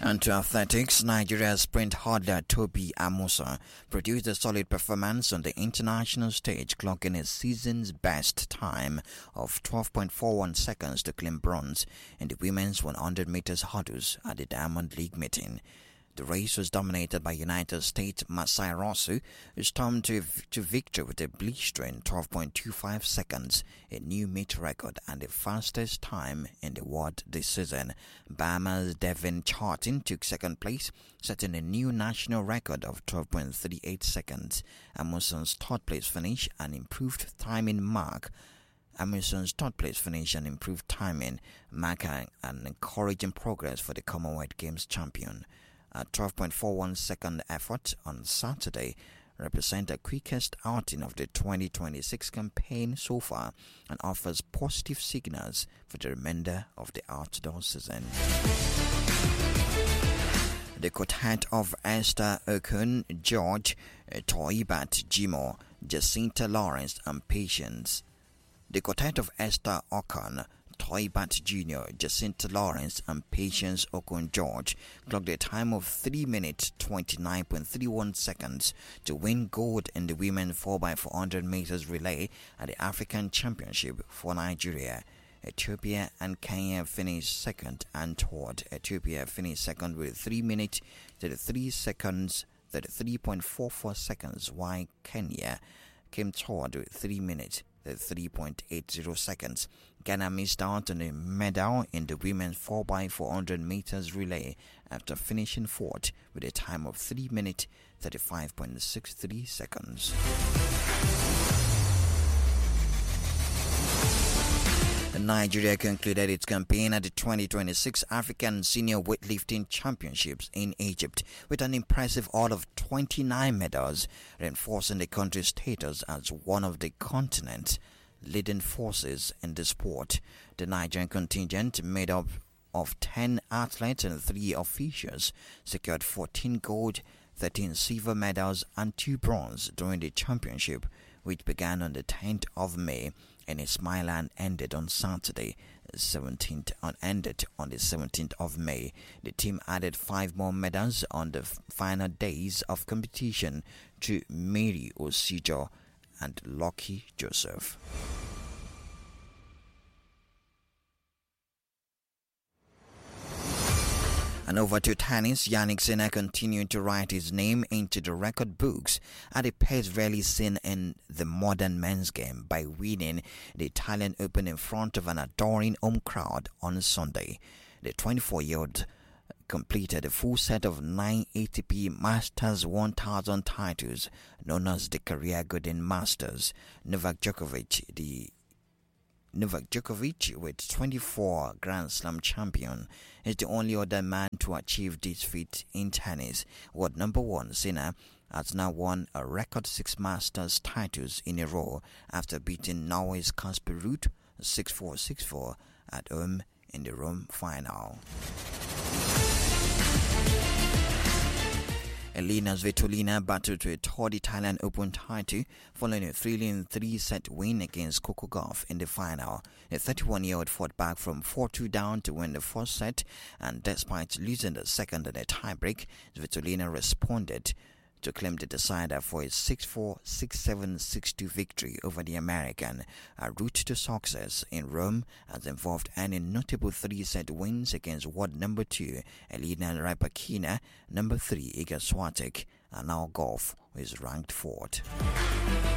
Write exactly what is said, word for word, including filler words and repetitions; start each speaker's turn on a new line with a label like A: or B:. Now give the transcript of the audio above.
A: And to athletics, Nigeria's sprint hurdler Tobi Amusan produced a solid performance on the international stage, clocking a season's best time of twelve point four one seconds to claim bronze in the women's one hundred meters hurdles at the Diamond League meeting. The race was dominated by United States' Masai Rosu, who stormed to, to victory with a blistering twelve point two five seconds, a new meet record and the fastest time in the world this season. Bahama's Devin Charlton took second place, setting a new national record of twelve point three eight seconds. Amusan's third place finish and improved timing mark Amusan's third place finish and improved timing mark an encouraging progress for the Commonwealth Games champion. A twelve point four one second effort on Saturday represents the quickest outing of the twenty twenty-six campaign so far and offers positive signals for the remainder of the outdoor season. The quartet of Esther Okun, George, Toibat Jimo, Jacinta Lawrence and Patience. The quartet of Esther Okun, Toibat Junior, Jacinta Lawrence and Patience Okun George clocked a time of three minutes twenty-nine point three one seconds to win gold in the women's four by four hundred meters relay at the African Championship for Nigeria. Ethiopia and Kenya finished second and third. Ethiopia finished second with three minutes thirty-three seconds, thirty-three point four four seconds, while Kenya came third with three minutes three point eight zero seconds. Ghana missed out on a medal in the women's four by four hundred meters relay after finishing fourth with a time of three minutes thirty-five point six three seconds. Nigeria concluded its campaign at the twenty twenty-six African Senior Weightlifting Championships in Egypt with an impressive haul of twenty-nine medals, reinforcing the country's status as one of the continent's leading forces in the sport. The Nigerian contingent, made up of ten athletes and three officials, secured fourteen gold, thirteen silver medals and two bronze during the championship, which began on the tenth of May and Ismail and ended on Saturday, seventeenth, and ended on the seventeenth of May. The team added five more medals on the final days of competition to Mary Osijo and Lucky Joseph. And over to tennis, Yannick Sinner continuing to write his name into the record books at a pace rarely seen in the modern men's game by winning the Italian Open in front of an adoring home crowd on Sunday. The twenty-four-year-old completed a full set of nine A T P Masters one thousand titles, known as the Career Golden Masters. Novak Djokovic, the Novak Djokovic, with twenty-four Grand Slam champion, is the only other man to achieve this feat in tennis. World number one, Sinner, has now won a record six Masters titles in a row after beating Norway's Casper Ruud six four six four at home in the Rome final. Elina Svitolina battled to a third Italian Open title following a thrilling three-set win against Coco Gauff in the final. The thirty-one-year-old fought back from four two down to win the first set, and despite losing the second in a tiebreak, Svitolina responded to claim the decider for a six four, six seven, six two victory over the American. Her route to success in Rome has involved earning notable three-set wins against world number two Elena Rybakina, number three Iga Swiatek, and now Gauff, who is ranked fourth.